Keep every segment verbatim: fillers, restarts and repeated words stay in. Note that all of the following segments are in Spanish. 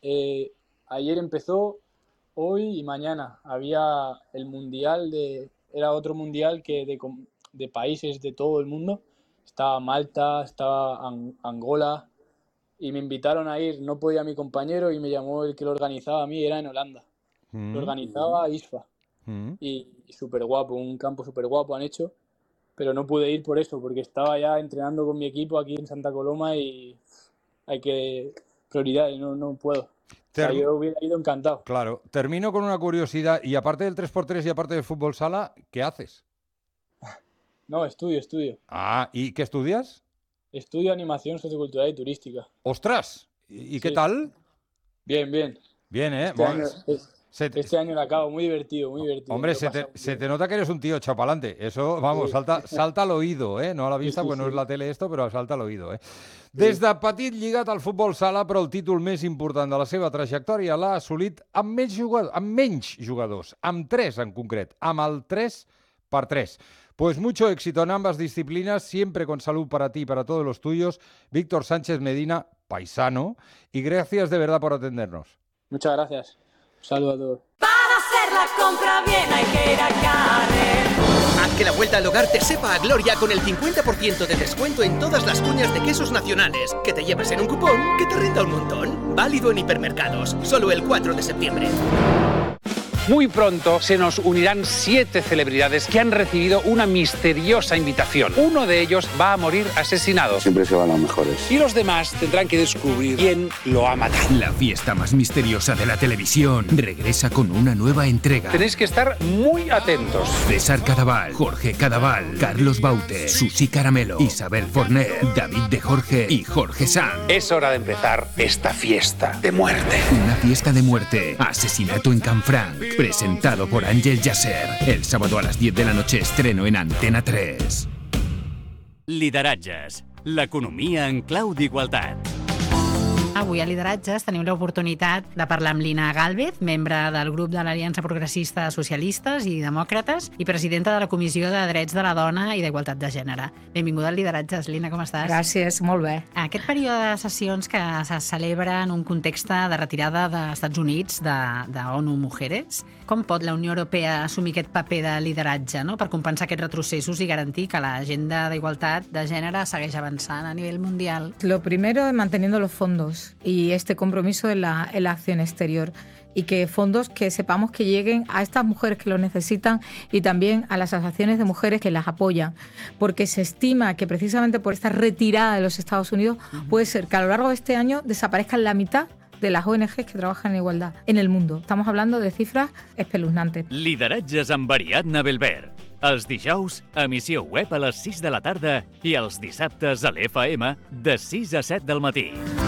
eh, ayer empezó, hoy y mañana. Había el mundial, de, era otro mundial que de, de países de todo el mundo. Estaba Malta, estaba Ang- Angola, y me invitaron a ir. No podía mi compañero y me llamó el que lo organizaba a mí, era en Holanda. Mm. Lo organizaba I S F A. Mm. Y, y súper guapo, un campo súper guapo han hecho. Pero no pude ir por eso, porque estaba ya entrenando con mi equipo aquí en Santa Coloma y hay que prioridades, no, no puedo. O sea, Term- yo hubiera ido encantado. Claro, termino con una curiosidad. Y aparte del tres por tres y aparte del fútbol sala, ¿qué haces? No, estudio, estudio. Ah, ¿y qué estudias? Estudio animación sociocultural y turística. ¡Ostras! ¿Y, y qué Sí. tal? Bien, bien. Bien, ¿eh? Este, Bueno, año, es- se te- este año lo acabo, muy divertido, muy divertido. Hombre, Me lo he se te, pasado muy se bien. te nota que eres un tío chapalante. Eso, vamos, Sí. salta, salta al oído, ¿eh? No a la vista, Sí, sí, porque no sí. és la tele esto, però salta al oído, eh? Des de petit lligat al futbol sala, però el títol més important de la seva trajectòria l'ha assolit amb menys, jugador, amb menys jugadors, amb tres en concret, amb el tres per tres. Pues mucho éxito en ambas disciplinas, siempre con salud para ti y para todos los tuyos. Víctor Sánchez Medina, paisano, y gracias de verdad por atendernos. Muchas gracias. Un saludo a todos. Para hacer la compra bien hay que ir a Carrefour. Haz que la vuelta al hogar te sepa a gloria con el cincuenta por ciento de descuento en todas las cuñas de quesos nacionales, que te llevas en un cupón que te renta un montón. Válido en hipermercados, solo el cuatro de septiembre. Muy pronto se nos unirán siete celebridades que han recibido una misteriosa invitación. Uno de ellos va a morir asesinado. Siempre se van los mejores. Y los demás tendrán que descubrir quién lo ha matado. La fiesta más misteriosa de la televisión regresa con una nueva entrega. Tenéis que estar muy atentos. César Cadaval, Jorge Cadaval, Carlos Baute, Susi Caramelo, Isabel Forner, David de Jorge y Jorge Sanz. Es hora de empezar esta fiesta de muerte. Una fiesta de muerte. Asesinato en Canfranc. Presentado por Ángel Yasser. El sábado a las diez de la noche estreno en Antena tres. Lideratges. L'economia en clau d'igualtat. Avui a Lideratges tenim l'oportunitat de parlar amb Lina Gálvez, membre del grup de l'Aliança Progressista de Socialistes i Demòcrates i presidenta de la Comissió de Drets de la Dona i d'Igualtat de Gènere. Benvinguda al Lideratges, Lina, com estàs? Gràcies, molt bé. Aquest període de sessions que se celebra en un context de retirada dels Estats Units de, de ONU Mujeres, com pot la Unió Europea assumir aquest paper de lideratge, no?, per compensar aquests retrocessos i garantir que l'agenda d'igualtat de gènere segueix avançant a nivell mundial? Lo primero es manteniendo los fondos y este compromiso en la, en la acción exterior, y que fondos que sepamos que lleguen a estas mujeres que lo necesitan y también a las asociaciones de mujeres que las apoyan, porque se estima que precisamente por esta retirada de los Estados Unidos uh-huh. puede ser que a lo largo de este año desaparezcan la mitad de las O N Ges que trabajan en igualdad en el mundo. Estamos hablando de cifras espeluznantes. Lideratges amb Ariadna Belver. Els dijous, emissió web a les sis de la tarda i els dissabtes a l'F M de sis a set del matí.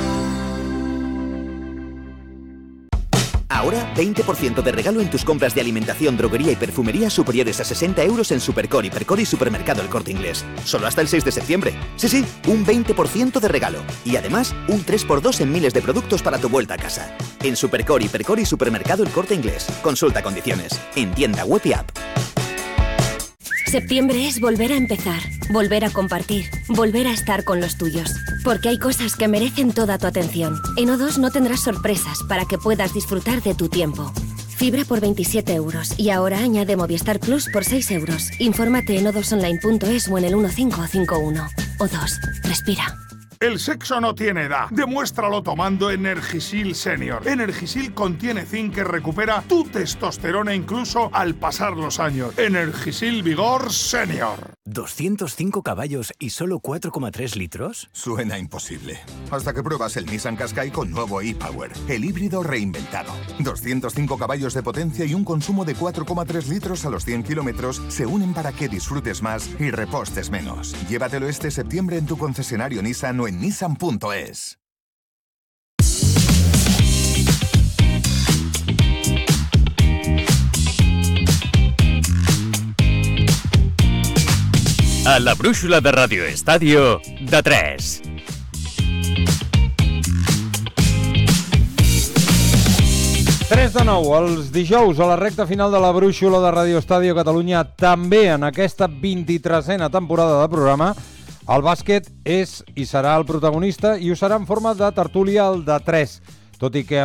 Ahora, veinte por ciento de regalo en tus compras de alimentación, droguería y perfumería superiores a sesenta euros en Supercor, Hipercor y Supermercado El Corte Inglés. Solo hasta el seis de septiembre. Sí, sí, un veinte por ciento de regalo. Y además, un tres por dos en miles de productos para tu vuelta a casa. En Supercor, Hipercor y Supermercado El Corte Inglés. Consulta condiciones. En tienda web y app. Septiembre es volver a empezar, volver a compartir, volver a estar con los tuyos. Porque hay cosas que merecen toda tu atención. En O dos no tendrás sorpresas para que puedas disfrutar de tu tiempo. Fibra por veintisiete euros y ahora añade Movistar Plus por seis euros. Infórmate en o dos online punto es o en el uno cinco cinco uno. O dos, respira. El sexo no tiene edad. Demuéstralo tomando Energisil Senior. Energisil contiene zinc que recupera tu testosterona incluso al pasar los años. Energisil Vigor Senior. ¿doscientos cinco caballos y solo cuatro coma tres litros? Suena imposible. Hasta que pruebas el Nissan Qashqai con nuevo e-Power, el híbrido reinventado. doscientos cinco caballos de potencia y un consumo de cuatro coma tres litros a los cien kilómetros se unen para que disfrutes más y repostes menos. Llévatelo este septiembre en tu concesionario Nissan o en nissan punto es. A la brúixola de Ràdio Estadio, de tres. tres de nou, els dijous a la recta final de la brúixola de Ràdio Estadio Catalunya, també en aquesta vint-i-tresena temporada de programa. El bàsquet és i serà el protagonista i ho serà en forma de tertúlia al de tres, tot i que